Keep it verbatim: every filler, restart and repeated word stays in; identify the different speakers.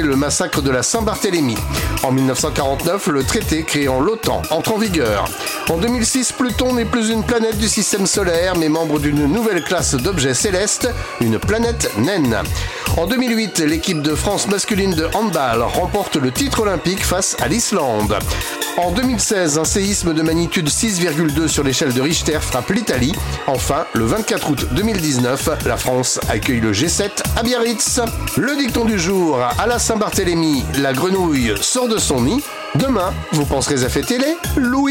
Speaker 1: le massacre de la Saint-Barthélemy. En mille neuf cent quarante-neuf, le traité créant l'OTAN entre en vigueur. En deux mille six, Pluton n'est plus une planète du système solaire, mais membre d'une nouvelle classe d'objets célestes, une planète naine. En deux mille huit, l'équipe de France masculine de handball remporte le titre olympique face à l'Islande. En deux mille seize, un séisme de magnitude six virgule deux sur l'échelle de Richter frappe l'Italie. Enfin, le vingt-quatre août deux mille dix-neuf, la France accueille le G sept à Biarritz. Le dicton du jour, à la Saint-Barthélemy, la grenouille sort de son nid. Demain, vous penserez à fêter les Louis.